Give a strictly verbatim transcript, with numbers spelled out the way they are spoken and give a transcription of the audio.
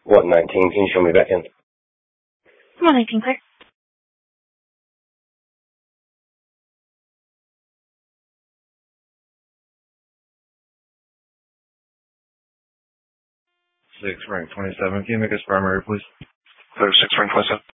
What, nineteen? Can you show me back in? Come on, nineteen, clear. Six, rank twenty-seven. Can you make us primary, please? Clear six, rank twenty-seven.